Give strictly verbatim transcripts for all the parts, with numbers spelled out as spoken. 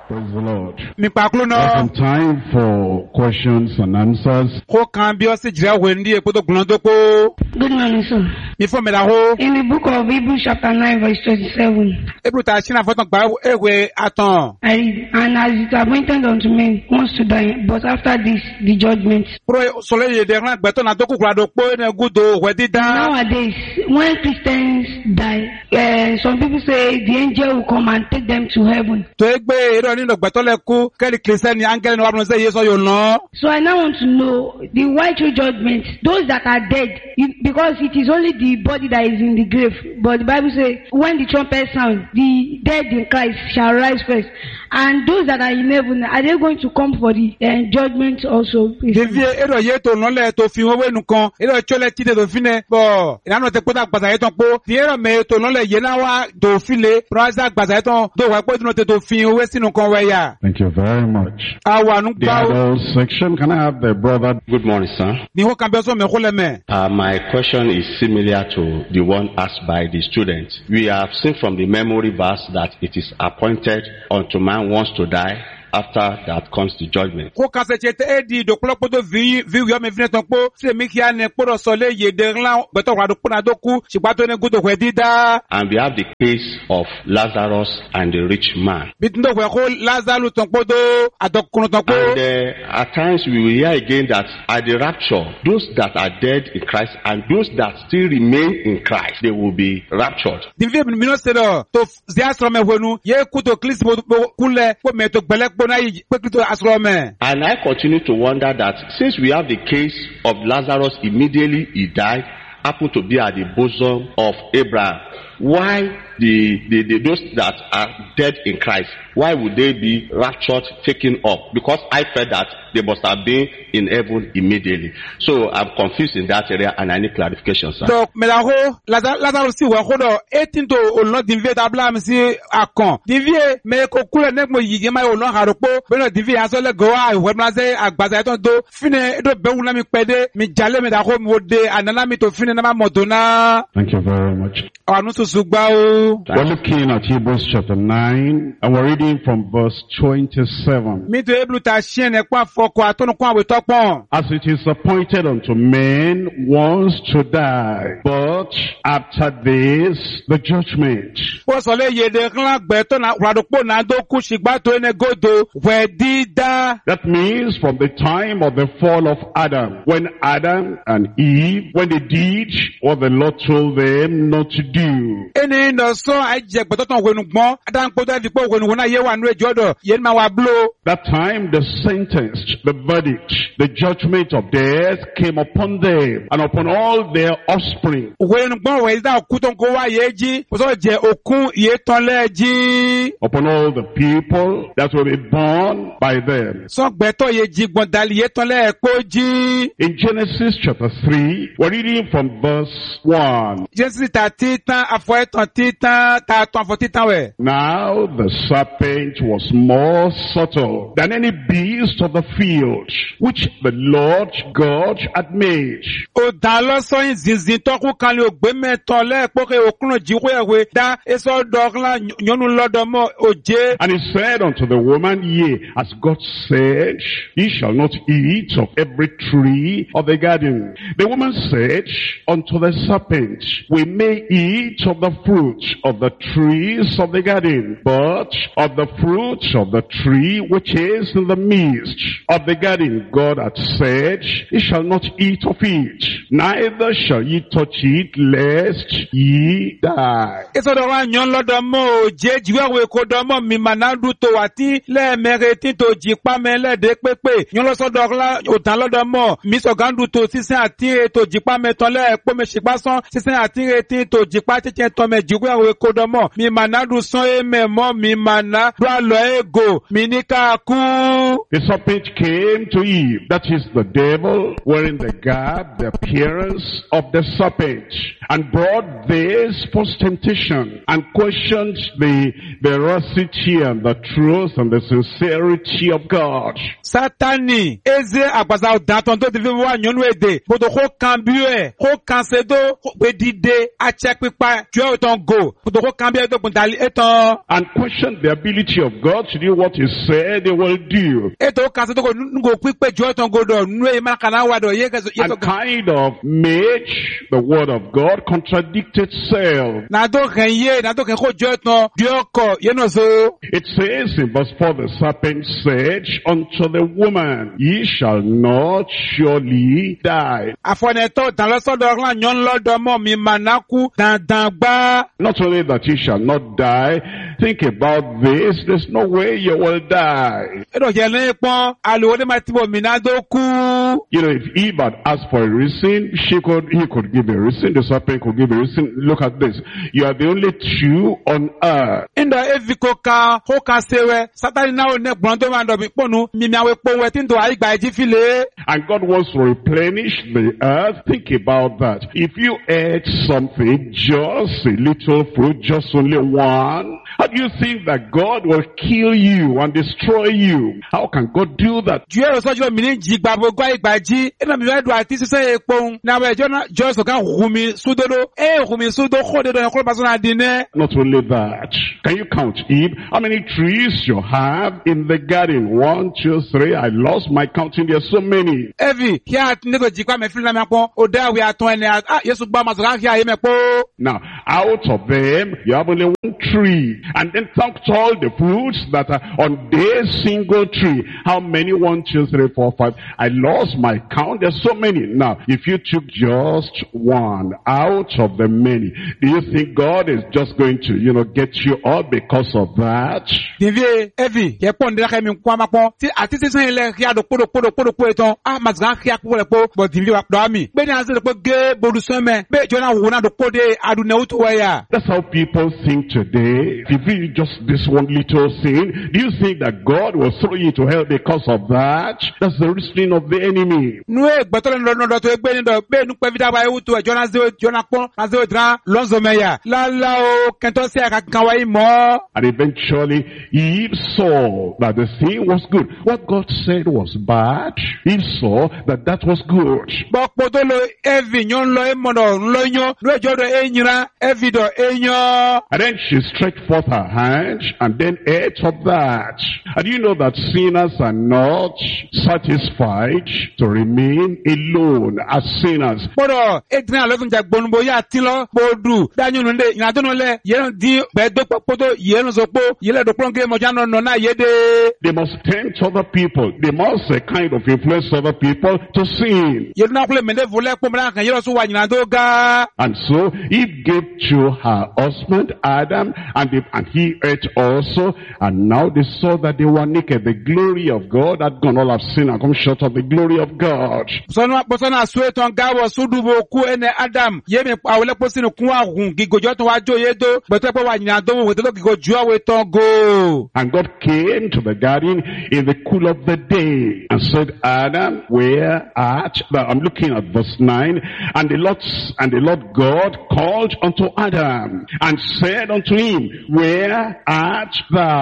Praise the Lord. Mi paklu no. Some time for questions and answers. Ko kan bi o se jira wendi e poto gblon doko. Good morning, sir. Mi fo me da ho. In the book of Hebrews chapter nine verse twenty-seven. Hebrew ta china fotan gba ewe atan. I read, and as it appointed unto men once to die, but after this the judgment. Pro sole ye de ran gbeto na doku kura do po ne gudo we dida. Nowadays, when Christians die, uh, some people say the angel will come and take them to heaven. To egbe ero ni no gbeto le ku ke di Christian ni angel no wa no say yeso yo no. So I now want to know the white true judgment, those that are dead, it, because it is only the body that is in the grave. But the Bible says, when the trumpet sound, the dead in Christ shall rise first. And those that are in heaven, are they going to come for the uh, judgment also? Devie ero ye to no le to fi wewe nukan ero chole ti de do fine bo ina no te pota gbasa yeton po ti ero me to no le ye na wa do file brother gbasa yeton do wa po no te to fi wewe sinu kan we ya. Thank you very much. Awa nu The gba o adult section, can I have the brother? Good morning, sir. ni ho kan be so me ko le me. Uh, my question is similar to the one asked by the student. We have seen from the memory verse that it is appointed unto man once to die. After that comes the judgment. Ko ka se chete e di do polo poto vi vi yo me vine ton po se mi ki ane poro sole ye de ran beto wa do pona do ku sigba to ne gudo we dida. And we have the case of Lazarus and the rich man. Bitindo we ko Lazarus ton po do adokun ton po. And uh, at times we will hear again that at the rapture, those that are dead in Christ and those that still remain in Christ, they will be raptured. Divi mi no se do to zia sro me wenu ye ku to klis mo kule ko me to gbele And I continue to wonder that since we have the case of Lazarus, immediately he died, happened to be at the bosom of Abraham. Why the, the, the those that are dead in Christ, why would they be raptured, taken up? Because I felt that they must have been in heaven immediately. So I'm confused in that area and I need clarification, sir. Donc, mais là, Lazarus si wa kodo eighteen to olon divie tabla mi si akon. Divie me ko kule nek mo yige ma olon haropo, beno divie aso le go a we blaze agbaza eton do fine do be wula mi pede mi jale me da ko mi wode anana mi to fine na ma modona. Thank you very much. Anu so sugba o. We're looking at Hebrews chapter nine, and we're reading from verse twenty-seven. Mi to eblu ta chien e kwa foko atonu kwa we topon. As it is appointed unto men once to die, but after this, the judgment. O so le ye de kan gbeto na radopo na do ku sigba to ene godo we dida. That means from the time of the fall of Adam, when Adam and Eve, when they did what the Lord told them not to do. Eni no so aje gbeto ton wenu gbon adan po do di po wenu wona ye wa nu ejodo ye ma wa blow. That time the sentence, the verdict, the judgment of death came upon them and upon all their offspring. Wenu gbon we da ku ton ko wa ye ji o so je okun ye ton le ji. Upon all the people that will be born by them. So gbeto ye ji gbon dali ye ton le ko ji. In Genesis chapter three, we're reading from verse one. Genesis thirty tan afo eton titan ta ton afo titan we. Now the serpent was more subtle than any beast of the field, which the Lord God had made. O da lo so yin zinzin to ku kan le ogbe meton le po ke okun ji we we da eso dogla nyonu lodo mo oje. And he said unto the woman, Yea, as God said, ye shall not eat of every tree of the garden. The woman said unto the serpent, We may eat of the fruit of the trees of the garden, but of the fruit of the tree which is in the midst of the garden, God hath said, Ye shall not eat of it, neither shall ye touch it, lest ye die. Eso do wa nyon lodo mo oje jiwe we ko do mo mi manadu to ati le mere tin to ji pa me le de pepe nyon lo so do la o dan lodo mo mi so gandu to sisin ati to ji pa me ton le po me sipa son sisin ati tin to ji pa tete to me jiwe we ko do mo mi manadu son e me mo mi mana do lo ego mi ni ka ku. The serpent came to Eve, that is the devil, wearing the garb, the appearance of the serpent, and brought this first temptation, and questioned the veracity and the truth and the sincerity of God. Satani, eze agbaza udanton to divi wa nyonu ede, bodo ho kambue, ho kansedo, bedide, achekpipa, jwe oton go, bodo ho kambue do bundali eton. And questioned the ability of God to do what he said he will do. Eto kansedo go ngo pipe jwe oton go do, nwe makana wa do yegezo yeto. And kind of made the word of God contradict itself. Na do renye, na do ken ho jwe oton, dioko, yenozo. It says in verse four, the serpent said unto the woman, ye shall not surely die. Afoneto dan lo sodo ran nyon lo do mo mi manaku dan dan gba. Not only that ye shall not die, think about this, there's no way you will die. Edo je le pon aluwo de matibo minado ku. You know, if Eve had asked for a reason, she could, he could give a reason, the serpent could give a reason. Look at this. You are the only two on earth. Indo eviko ka ho ka sewe Satani na o ne gbon to ma do bi ponu mi mi awe po we tin to ai gba eji file. And God wants to replenish the earth. Think about that. If you ate something, just a little fruit, just only one, how do you think that God will kill you and destroy you? How can God do that? Juero so jo mi ni ji gba bo gba igba ji ina mi we do ati sise epo na we jo na jo so kan humi sudodo e humi sudo khode do ko pasona dine. Not only that, can you count, Eve, how many trees you have in the garden? One, two, three. I lost my counting. There's so many. Evi here nego ji kwa me feel na me pon o da we aton ene ah Yesu gba ma so kan here me po. Now, out of them, you have only one tree. And then count all the fruits that are on this single tree. How many? One, two, three, four, five. I lost my count. There's so many. Now, if you took just one out of the many, do you think God is just going to, you know, get you all because of that? Divie Evi ye pon de ka mi kwa ma pon ti ati ti san ile ria do podo podo podo po eton ah ma zan ria po le po but divie wa do ami be ni anse po ge bodu so me be jona wo na do po de adu na uto ya. That's how people think today. If you just this one little thing, do you think that God will throw you to hell because of that? That's the reasoning of the enemy. Nu e gbeto le no do to egbe ni do be nu pe vida ba uto e jona zero jona pon na zero dran lonzo me ya la la o kento se ka kan wa imo. And eventually Eve saw that the thing was good. What God said was bad, Eve saw that that was good. Bo poto lo Evi nyon lo e mono lo nyo nu e jodo e nyira Evi do e nyo. And then she stretched forth her hand and then ate of that. And you know that sinners are not satisfied to remain alone as sinners. Bodo edna lo tun ja gbonbo ya tin lo bodu danyu nu de ina to no le ye di be do poto ye no so po ye le do plonge mo ja no no na ye de. They must tempt other people. They must uh, kind of influence other people to sin. Ye na kule mende vole po mra kan ye so wa nyina do ga. And so Eve gave to her husband Adam, and, they, and he ate also. And now they saw that they were naked. The glory of God had gone. All have sinned and come short of the glory of God. So no bosana sweton ga wo sudu bo ku ene Adam ye me awole po sinu kun ahun gigojo to wa jo ye do but po wa nyina do wo to gigojo we ton go. And God came to the garden in the cool of the day and said, Adam, where art thou? I'm looking at verse nine. And the Lord, and the Lord God called unto Adam and said unto him, where art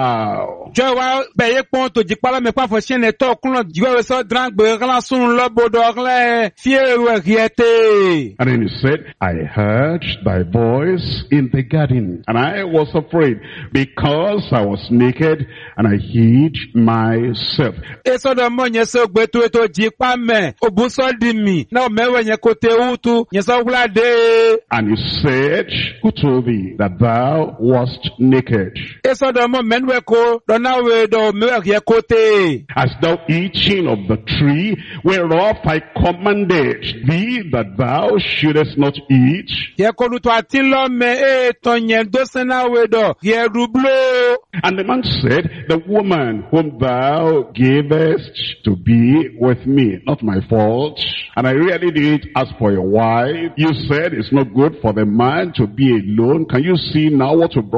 thou? Jo wa be ye pon to jipala me pa fo sene to kun jiwa we so dran gbe kala sun lo bodo le fie we riete. And then he said, I heard thy voice in the garden, and I was afraid because I was naked and I hid myself. Eso do mo nye so gbe to to jipa me obuso di mi na me we nye kote utu nye so glade. And he said, who told thee that thou wast naked? Eso do mo men we ko do na we do me we kote. Hast thou eaten of the tree whereof I commanded thee that thou shouldest not eat? Ye ko lu to atin lo me e to nye do se na we do ye rublo. And the man said, the woman whom thou gavest to be with me, not my fault. And I really did ask for a wife. You said it's not good for the man to be alone. Can you see now what you brought into my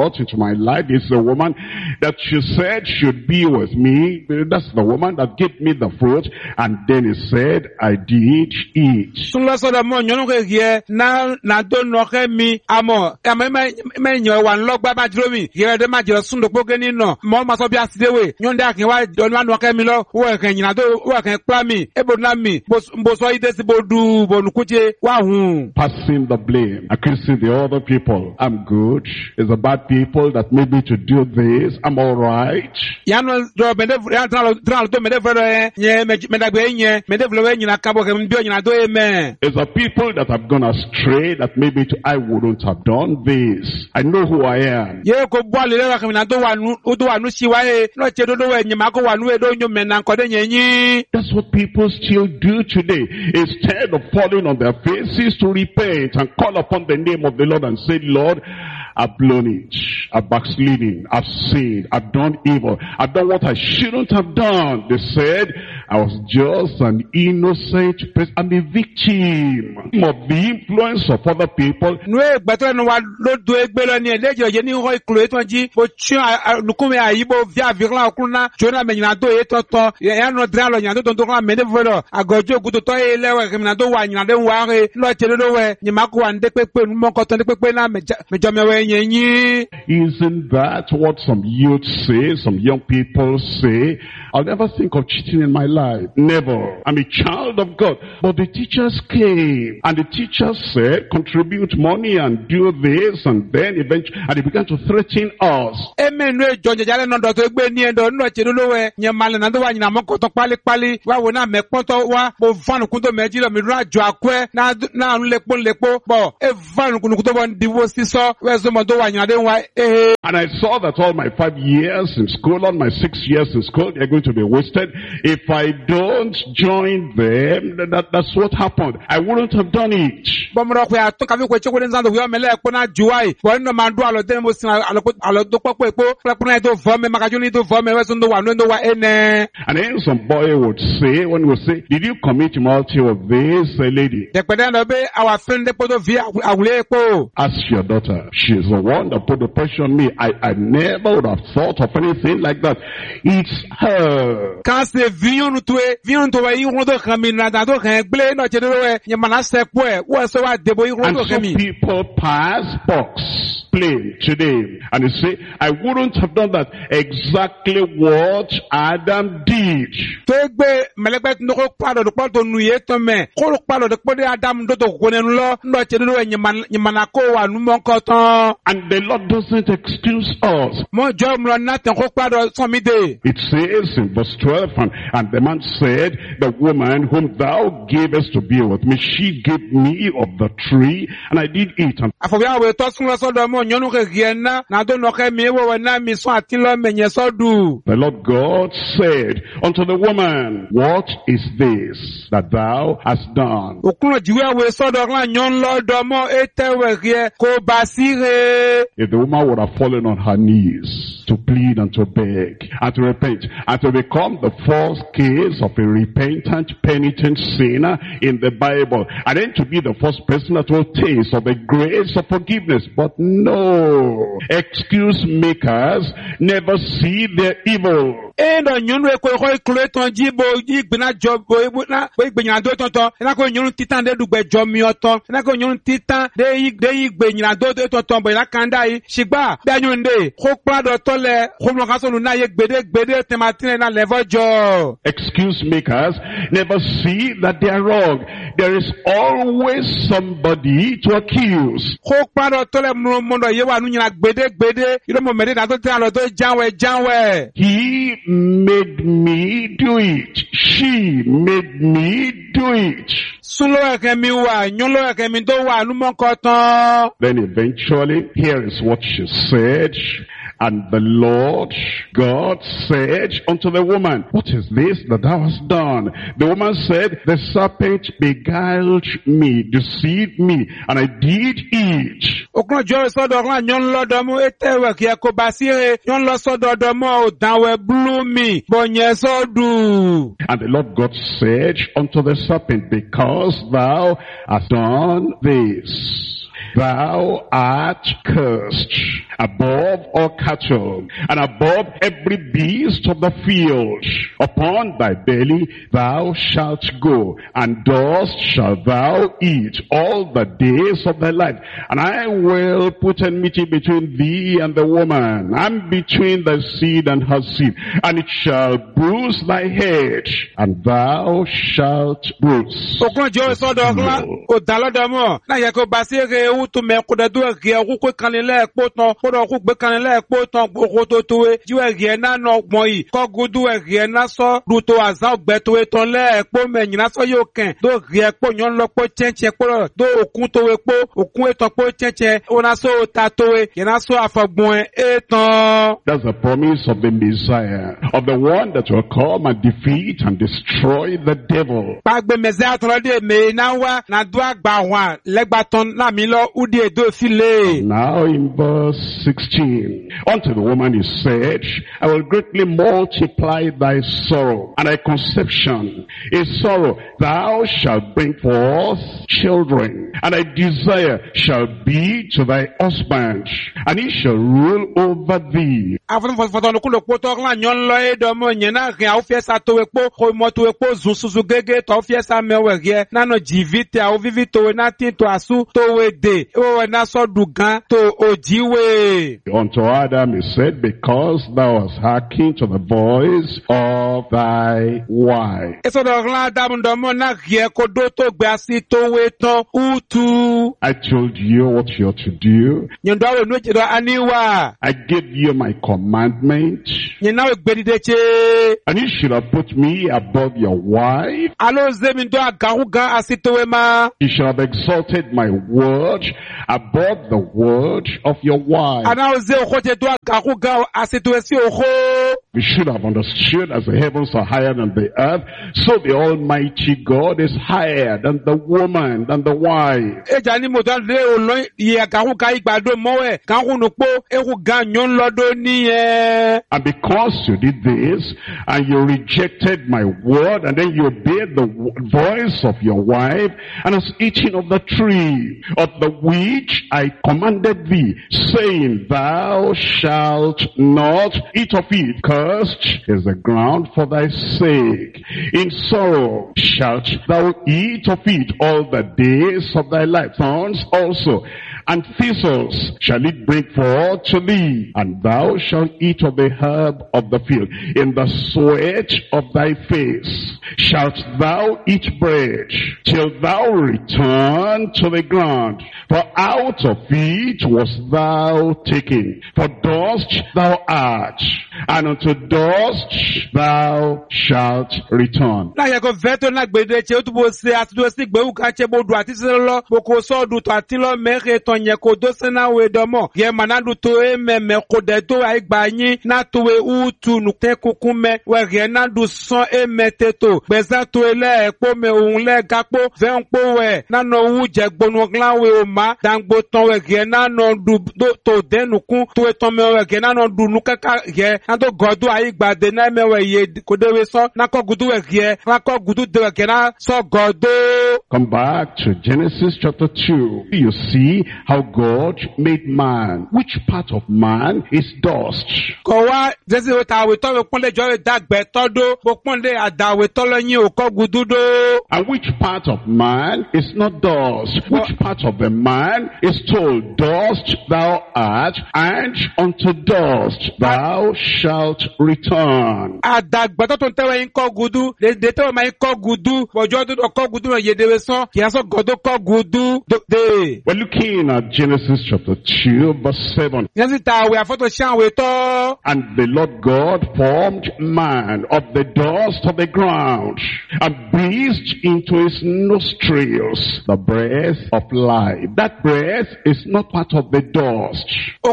my life is the woman that she said should be with me. That's the woman that gave me the fruit. And then he said, I did eat. Sunlo sodo mo nyonu ke gie na na do no ke mi amo e me me nyo wa nlo gba ba jiro mi ye de ma jiro sundo poke ni no mo ma so bi asidewe nyon da kin wa do no ke mi lo wo kan yin na do wo kan pla mi e bo na mi bo bo so ide si bo du bo nukuche wa hun. Passing the blame, accusing the other people. I'm good. It's the bad people that made me to do this. I'm all right. Yano do me de ya tra tra do me de vere nye me da gbe nye me de vle nyina kabo ke mbi nyina do amen. It's the people that have gone astray that made me to I wouldn't have done this. I know who I am. Ye ko bo le la ke na do wa nu do wa nu si wa e no che do do we nyima ko wa nu e do nyu me na ko de nyi. That's what people still do today. Instead of falling on their faces to repent and call upon the name of the Lord and say, Lord, I've blown it. I've backslidden. I've sinned. I've done evil. I've done what I shouldn't have done. They said, I was just an innocent person. I'm a victim of the influence of other people. Nwe gbeto no wa lo do egbe lo ni elejo ye ni ho iklo eton ji bo chu nukume ayibo via virla okunna jona me nyina do e toto ya no dra lo nyina do to ko me ne velo agojo gudo to e lewe ke nyina do wa nyina de wa re lo che do we nyima ko wa nde pepe nu mo ko to nde pepe na me me jo me we nyenyi. Isn't that what some youth say, some young people say? I'll never think of cheating in my life. Never. I'm a child of God. But the teachers came and the teachers said, contribute money and do this, and then eventually, and they began to threaten us. Amen. No jonje jale no do to egbe ni endo no che do we nye male na do wa nyina mo ko to pali pali wa wo na me pon to wa bo vanu kun to meji lo mi ru ajo akwe na na nlepo nlepo bo e vanu kun kun to bo ndiwo siso we zo mo do wa nyina de wa eh. And I saw that all my five years in school, all my six years in school, they're going to be wasted. If I don't join them, that, that's what happened. I wouldn't have done it. Bomro ko ya to ka fi ko cheko den zando wi o mele ko na juwai bo no ma do alo den mo sin alo alo do popo epo po na do vo me makajo ni do vo me we so do wa no do wa ene. And then some boy would say, when we say, did you commit immorality with this uh, lady? De pe den do be our friend de po do vi awule epo. Ask your daughter. She's the one that put the pressure on me. I, I never would have thought of anything like that. It's her. Quand c'est vion tu e vion to wa yi ro do kan mi na da do kan gble no che do we nye mana se po e wo so wa debo yi ro And do kan some mi. people pass box play today and they say, I wouldn't have done that. Exactly what Adam did. To egbe melegbe no ko pado do pado nu ye to me ko pado de pode Adam do to ko ne lo no che do we nye mana ko wa nu mo ko ton. And the Lord doesn't excuse us. Mo jo mo na ten ko pado so mi de. It says in verse twelve, and, and the man said, the woman whom thou gavest to be with me, she gave me of the tree, and I did eat. And Afobi awe to sun lo so do mo nyonu ke giena na do no ke mi wo na mi so atin lo menye so du. the Lord God said unto the woman, what is this that thou hast done? Okuno jiwe awe so do la nyon lo do mo etewe rie ko basire. If the woman would have fallen on her knees to plead and to beg and to repent and to become the first case of a repentant, penitent sinner in the Bible, and then to be the first person that will taste of the grace of forgiveness. But no, excuse makers never see their evil. Endo nyonu e ko ko iklo ton jibo igbina jobo ibuna we igbenyina do tonton na ko nyonu titan de dugbe jomi oton na ko nyonu titan de de igbenyina do de tonton bo na kanda yi sigba bi anyun de ko pado tole ko mo kan so nu na ye gbede gbede tematine na levojo. Excuse makers never see that they are wrong. There is always somebody to accuse. Ko pado tole mo mo do ye wa nu nyina gbede gbede iro mo mede da to ti alo to janwe janwe. He made me do it. She made me do it. Sulo eke mi wa nyolo eke mi do wa nu mo ko ton. Then eventually, here is what she said. And the Lord God said unto the woman, what is this that thou hast done? The woman said, the serpent beguiled me, deceived me, and I did eat. Okun jo so do ran nyon lo do mo etewe ki e ko basire nyon lo so do do mo o danwe blue mi bonye so du. And the Lord God said unto the serpent, because thou hast done this, thou art cursed above all cattle, and above every beast of the field. Upon thy belly thou shalt go, and dust shalt thou eat all the days of thy life. And I will put enmity between thee and the woman, and between thy seed and her seed, and it shall bruise thy head, and thou shalt bruise. Na yako basire u tu me ko da do ri ru ko kan le po ton ko do ku gbe kan le po ton ko to to e ju e ri na no gbon yi ko gudu e ri na so du to azan gbe to e ton le po me yin na so yo ken do ri e po yon lo po chenche po do okun to e po okun e ton po chenche o na so ta to e yin na so afagbon e ton. That's the promise of the Messiah, of the one that will come and defeat and destroy the devil. Pa gbe Messiah to de me na wa na do agba wa Now in verse sixteen, unto the woman he said, I will greatly multiply thy sorrow and thy conception. A sorrow, thou shalt bring forth children, and thy desire shall be to thy husband, and he shall rule over thee. Unto Adam he said, because thou hast hearkened to the voice of thy wife. I told you what you ought to do. I gave you my commandment, and you should have put me above your wife. You should have exalted my word above the word of your wife. We should have understood, as the heavens are higher than the earth, so the Almighty God is higher than the woman, than the wife. And because you did this, and you rejected my word, and then you obeyed the voice of your wife, and has eaten of the tree of the which I commanded thee, saying, thou shalt not eat of it. Cursed is the ground for thy sake. In sorrow shalt thou eat of it all the days of thy life. Thorns also and thistles shall it bring forth to thee, and thou shalt eat of the herb of the field. In the sweat of thy face shalt thou eat bread, till thou return to the ground. For out of it wast thou taken. For dust thou art, and unto dust thou shalt return. Nyeko we domo ye manadu to e me me kodedo ai gbanyin na to we utu nukte kukume we re na du son e meteto beza to ele epo me ohun le gapo ve npo we na no wu je gbonu glan we o ma dangbo ton we re na no du to denukun to e ton me we re na no du nukaka ye na to godo ai gbade na me we ye kodewe so na ko gudu we re na ko gudu de we na so godo. Come back to Genesis chapter two. You see how God made man. Which part of man is dust? And which part of man is not dust? Which part of the man is told, dust thou art, and unto dust thou shalt return? We're looking at Genesis chapter two, verse seven. And the Lord God formed man of the dust of the ground, and breathed into his nostrils the breath of life. That breath is not part of the dust.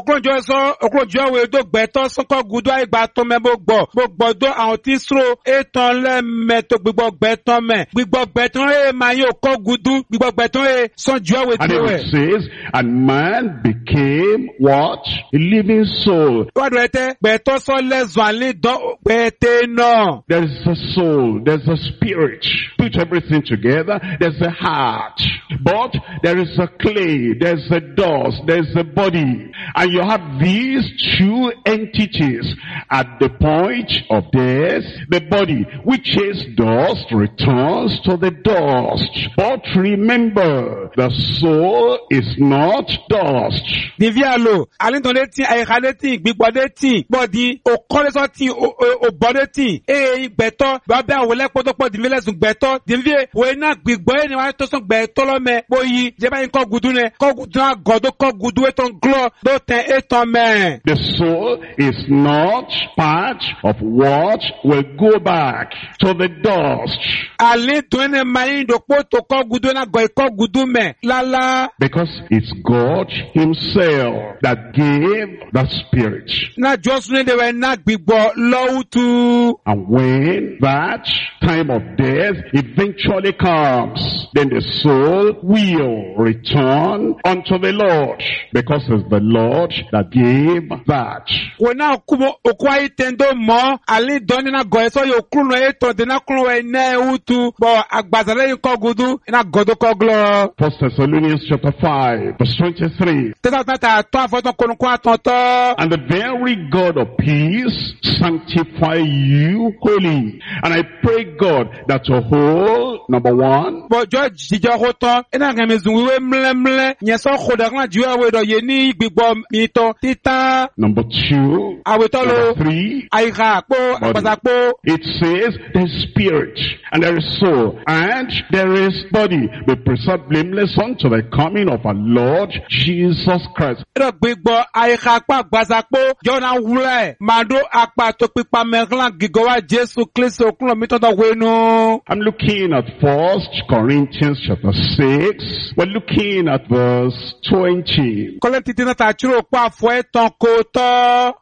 And it says, and man became what? A living soul. pẹ́ẹ́tẹ́ náà. There is a soul, there's a spirit. Put everything together. There's a heart. But there is a clay, there's a dust, there's a body. And you have these two entities. At the point of death, the body, which is dust, returns to the dust. But remember, the soul is not dust. Divialo, alintone ti, ayikade ti, gbígbọ́dé ti, bọ́dí, okọ́lẹ́sọ́ ti, obọ́dé ti, ee gbẹ̀tọ́, bàbá àwọlẹ́ pọ́tọ́pọ́ dìmílẹ̀sùn gbẹ̀tọ́, dìmílẹ̀ wòye náà gbígbọ́ ẹni wáyé tó sùn gbẹ̀tọ́ lọ́mẹ, bóyí, jẹ́bá yín kọ́ gudu nẹ, kọ́ gudu náà gọ́dọ̀ kọ́ gudu ètò ńglọ́, ló tẹ̀ ètò mẹ́. The soul is not part of what will go back to the dust. Alẹ́ tó ẹni máa yín dòpó tó kọ́ gudu náà gọ́ ikọ́ gudu mẹ́, lálá. Because it's God himself that gave the spirit. Na jọ́sùn de wẹ̀ náà gbígbọ́ lọ́wọ́tú. And when that time of death eventually comes, then the soul will return unto the Lord, because it's the Lord that gave that. Wọ́n náà kú mọ́ òkú ayé tẹ́ndó mọ́, àlẹ́ dọ́ni náà gọ̀ ẹ́sọ́ yóò kúrò náà ètò ọ̀dẹ́ kúrò ẹ̀ náà ewútu, bọ̀ àgbàzàlẹ́ yìí kọ́ gudu, iná gọ̀dọ̀ kọ́ glọ́. First Thessalonians chapter five, verse twenty-three. Tẹ́tà tẹ́tà àtọ́ àfọ́tọ́ kọ́nùkọ́ àtọ̀tọ́. And the very God of peace sanctify you wholly. And I pray God that your whole, number one, bọ̀jọ́ jíjọ́ kó tán, iná kẹ́mi zùn wíwé mlẹ́mlẹ́, yẹn sọ kódà kan jù àwẹ̀ dọ̀ yé ní gbígbọ́ mi tán títán. number two, Àwẹ̀tọ́ lo, number three, àyíká àpò, àgbàsàpò. it says there's spirit and there is soul and there is body, be preserved blameless unto the coming of our Lord Jesus Christ. Ẹ̀rọ gbígbọ́ àyíká àpò àgbàsàpò, jọ́nà wúlẹ̀, màdó àpà tó pípa mẹ́rin gígọ́ wa Jésù Kristi òkúrò mi tọ́tọ̀ wénú. I'm looking at First Corinthians chapter six. We're looking at verse twenty. Kọ́lẹ́ títí náà tàchúrò pa àfọ̀ ẹ̀tàn kò tọ́.